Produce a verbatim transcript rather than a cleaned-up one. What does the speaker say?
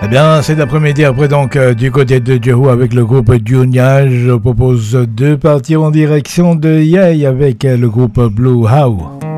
Eh bien, cet après-midi, après donc euh, du côté de Jehu avec le groupe Junior, je propose de partir en direction de Yei avec euh, le groupe Blue How.